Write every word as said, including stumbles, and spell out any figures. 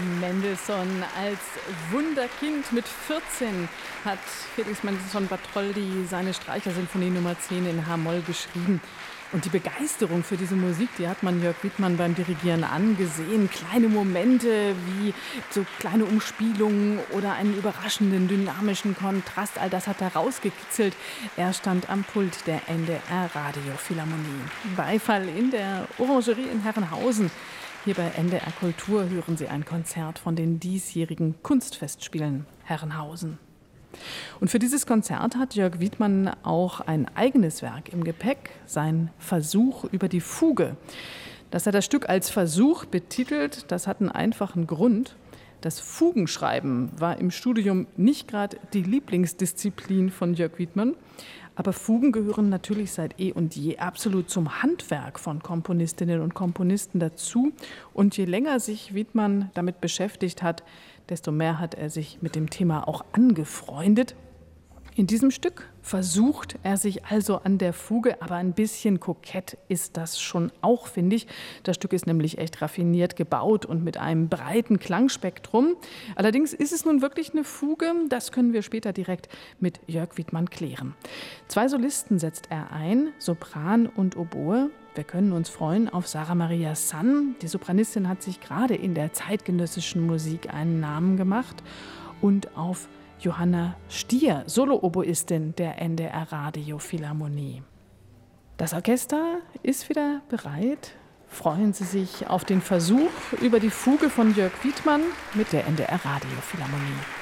Mendelssohn als Wunderkind mit vierzehn hat Felix Mendelssohn Bartholdy seine Streichersinfonie Nummer zehn in H-Moll geschrieben. Und die Begeisterung für diese Musik, die hat man Jörg Widmann beim Dirigieren angesehen. Kleine Momente wie so kleine Umspielungen oder einen überraschenden, dynamischen Kontrast, all das hat er rausgekitzelt. Er stand am Pult der N D R-Radiophilharmonie. Beifall in der Orangerie in Herrenhausen. Hier bei N D R Kultur hören Sie ein Konzert von den diesjährigen Kunstfestspielen Herrenhausen. Und für dieses Konzert hat Jörg Widmann auch ein eigenes Werk im Gepäck, sein Versuch über die Fuge. Dass er das Stück als Versuch betitelt, das hat einen einfachen Grund. Das Fugenschreiben war im Studium nicht gerade die Lieblingsdisziplin von Jörg Widmann. Aber Fugen gehören natürlich seit eh und je absolut zum Handwerk von Komponistinnen und Komponisten dazu. Und je länger sich Widmann damit beschäftigt hat, desto mehr hat er sich mit dem Thema auch angefreundet. In diesem Stück versucht er sich also an der Fuge, aber ein bisschen kokett ist das schon auch, finde ich. Das Stück ist nämlich echt raffiniert gebaut und mit einem breiten Klangspektrum. Allerdings ist es nun wirklich eine Fuge, das können wir später direkt mit Jörg Widmann klären. Zwei Solisten setzt er ein, Sopran und Oboe. Wir können uns freuen auf Sarah Maria Sann. Die Sopranistin hat sich gerade in der zeitgenössischen Musik einen Namen gemacht. Und auf Johanna Stier, Solo-Oboistin der N D R-Radiophilharmonie. Das Orchester ist wieder bereit. Freuen Sie sich auf den Versuch über die Fuge von Jörg Widmann mit der N D R-Radiophilharmonie.